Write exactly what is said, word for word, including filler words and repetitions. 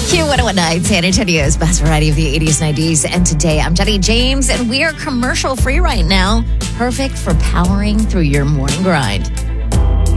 Q one oh one nine, San Antonio's best variety of the eighties, nineties, and today. I'm Jenny James, and we are commercial free right now. Perfect for powering through your morning grind.